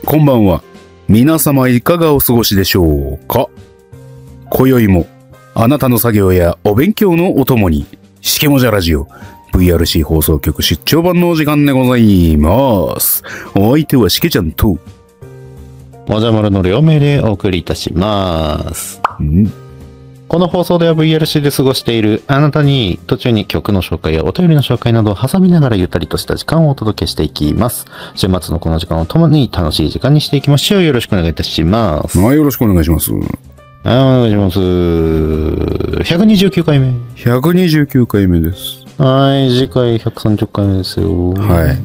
こんばんは。皆様いかがお過ごしでしょうか。今宵もあなたの作業やお勉強のお供に、しけもじゃラジオ VRC 放送局出張版のお時間でございます。お相手はしけちゃんともじゃまるの両名でお送りいたします。この放送では VRC で過ごしているあなたに途中に曲の紹介やお便りの紹介などを挟みながらゆったりとした時間をお届けしていきます。週末のこの時間を共に楽しい時間にしていきましょう。よろしくお願いいたします。 はい、よろしくお願いします。 はい、お願いします。129回目。 129回目です。 はい、次回130回目ですよ。 はい。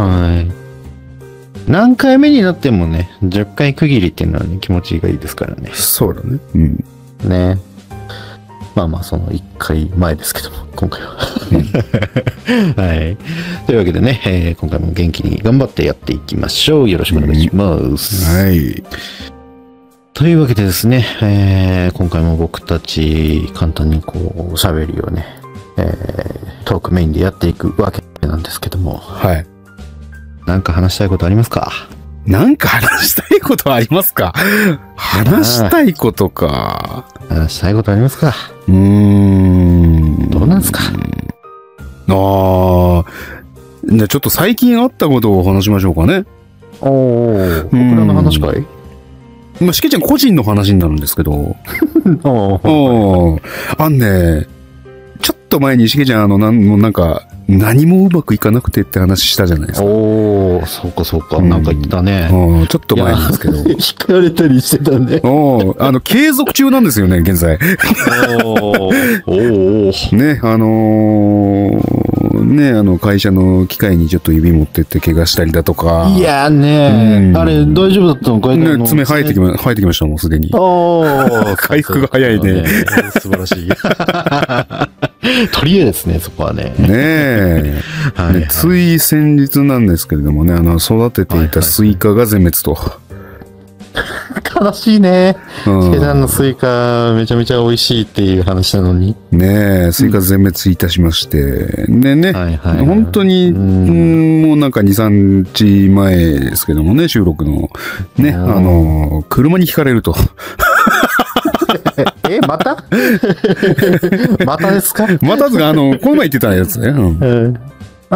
はい。何回目になってもね、10回区切りっていうのはね、気持ちがいいですからね。 そうだね。うん。 ね。まあまあ、その1回前ですけども、今回は。はい。というわけでね、今回も元気に頑張ってやっていきましょう。よろしくお願いします。 はい。 というわけでですね、今回も僕たち簡単にこう、喋りをね、トークメインでやっていくわけなんですけども。 はい。 なんか話したいことありますか？ なんか話したいことありますか？話したいことか。 話したいことありますか？ どうなんですか？ じゃあちょっと最近あったことを話しましょうかね。 僕らの話かい？ まあ、しけちゃん個人の話になるんですけど。ね、ちょっと前にしけちゃんなんか、何もうまくいかなくてって話したじゃないですか。 おー、そうかそうか、なんか言ったね。 ちょっと前なんですけど。 惹かれたりしてたね。 継続中なんですよね、現在。ね、会社の機械にちょっと指持ってって怪我したりだとか。 いやね、あれ大丈夫だったのかい？ ね、爪生えてきましたもん、すでに。回復が早いね。 素晴らしい。取り柄ですね、そこはね。 ねえ。つい先日なんですけれどもね、育てていたスイカが全滅と。 悲しいね。しけちゃんのスイカめちゃめちゃ美味しいっていう話なのに。 ねえ、スイカ全滅いたしまして。でね、本当に、もうなんか2、3日前ですけどもね、収録の。ね、車にひかれると。 またまたですか？ またですか？この前言ってたやつね。そうか。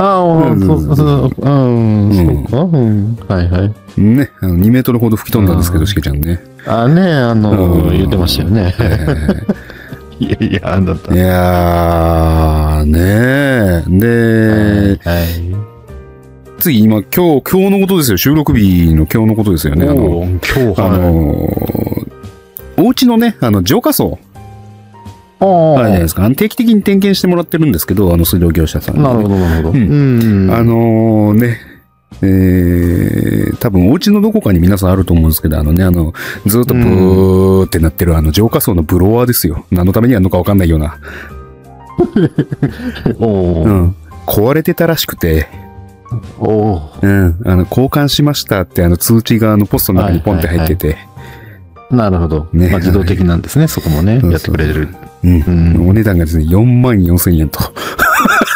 はいはい。 ね、2メートルほど吹き飛んだんですけど、しけちゃんね。 言ってましたよね。いや、だった。 いやー、ねー。で、次、今日のことですよ。収録日の今日のことですよね。お家のね、浄化槽。あるじゃないですか。定期的に点検してもらってるんですけど、水道業者さんに。 なるほど、なるほど。 多分お家のどこかに皆さんあると思うんですけど、ずっとブーってなってる浄化槽のブロワーですよ。何のためにあるのかわかんないような。壊れてたらしくて。交換しましたって通知がポストの中にポンって入ってて。 なるほど。ね、自動的なんですね、そこもね、やってくれる。 お値段がですね、44,000円と。